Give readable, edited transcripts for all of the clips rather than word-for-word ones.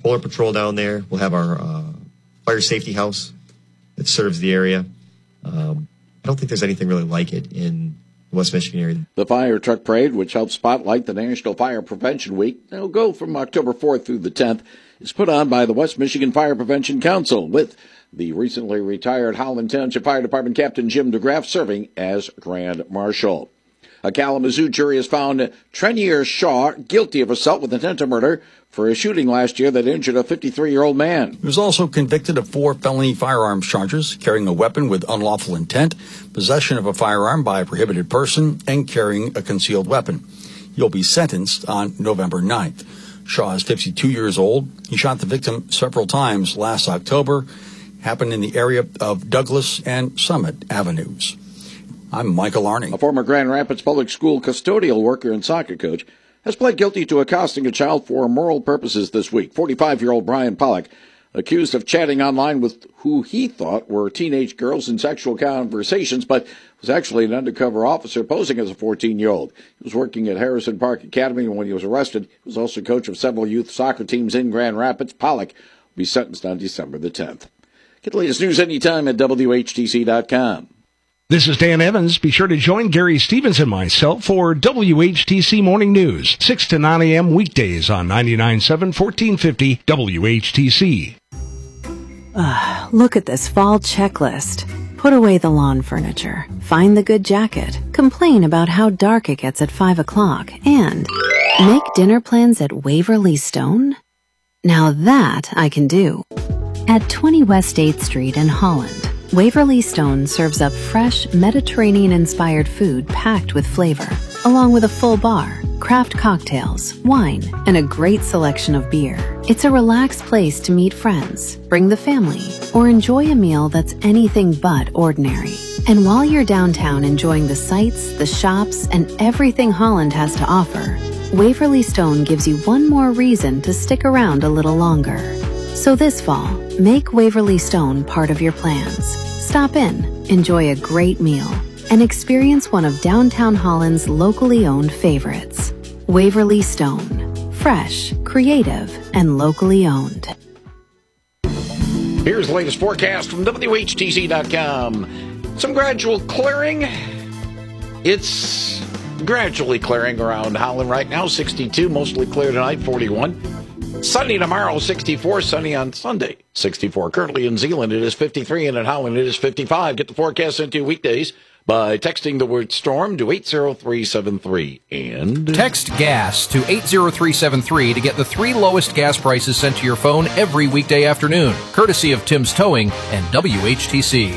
Polar Patrol down there. We'll have our fire safety house that serves the area. I don't think there's anything really like it in the West Michigan area. The fire truck parade, which helps spotlight the National Fire Prevention Week, it'll go from October 4th through the 10th, is put on by the West Michigan Fire Prevention Council, with the recently retired Holland Township Fire Department Captain Jim DeGraff serving as Grand Marshal. A Kalamazoo jury has found Trenier Shaw guilty of assault with intent to murder for a shooting last year that injured a 53-year-old man. He was also convicted of 4 felony firearms charges: carrying a weapon with unlawful intent, possession of a firearm by a prohibited person, and carrying a concealed weapon. He'll be sentenced on November 9th. Shaw is 52 years old. He shot the victim several times last October. Happened in the area of Douglas and Summit Avenues. I'm Michael Arning. A former Grand Rapids Public School custodial worker and soccer coach has pled guilty to accosting a child for immoral purposes this week. 45-year-old Brian Pollock, accused of chatting online with who he thought were teenage girls in sexual conversations, but was actually an undercover officer posing as a 14-year-old. He was working at Harrison Park Academy when he was arrested. He was also coach of several youth soccer teams in Grand Rapids. Pollock will be sentenced on December the 10th. Get the latest news anytime at WHTC.com. This is Dan Evans. Be sure to join Gary Stevens and myself for WHTC Morning News, 6 to 9 a.m. weekdays on 99.7 1450 WHTC. Look at this fall checklist. Put away the lawn furniture, find the good jacket, complain about how dark it gets at 5 o'clock, and make dinner plans at Waverly Stone? Now that I can do. At 20 West 8th Street in Holland, Waverly Stone serves up fresh, Mediterranean-inspired food packed with flavor, along with a full bar, craft cocktails, wine, and a great selection of beer. It's a relaxed place to meet friends, bring the family, or enjoy a meal that's anything but ordinary. And while you're downtown enjoying the sights, the shops, and everything Holland has to offer, Waverly Stone gives you one more reason to stick around a little longer. So this fall, make Waverly Stone part of your plans. Stop in, enjoy a great meal, and experience one of downtown Holland's locally owned favorites. Waverly Stone. Fresh, creative, and locally owned. Here's the latest forecast from WHTC.com. Some gradual clearing. It's gradually clearing around Holland right now. 62, mostly clear tonight, 41. Sunny tomorrow, 64. Sunny on Sunday, 64. Currently in Zeeland, it is 53, and in Holland, it is 55. Get the forecast into weekdays by texting the word storm to 80373. And text GAS to 80373 to get the 3 lowest gas prices sent to your phone every weekday afternoon, courtesy of Tim's Towing and WHTC.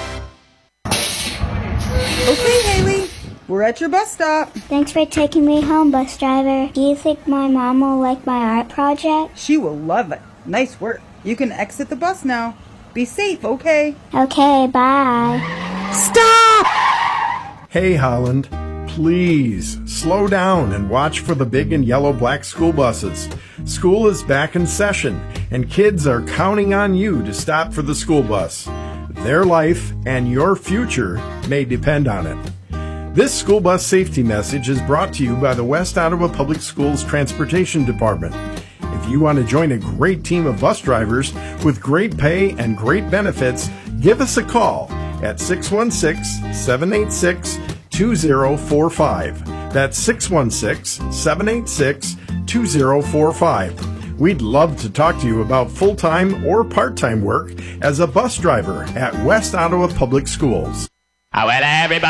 Okay, Haley, we're at your bus stop. Thanks for taking me home, bus driver. Do you think my mom will like my art project? She will love it. Nice work. You can exit the bus now. Be safe, okay? Okay, bye. Stop! Hey, Holland, please slow down and watch for the big and yellow black school buses. School is back in session, and kids are counting on you to stop for the school bus. Their life and your future may depend on it. This school bus safety message is brought to you by the West Ottawa Public Schools Transportation Department. If you want to join a great team of bus drivers with great pay and great benefits, give us a call at 616-786-2045. That's 616-786-2045. We'd love to talk to you about full-time or part-time work as a bus driver at West Ottawa Public Schools. Well, everybody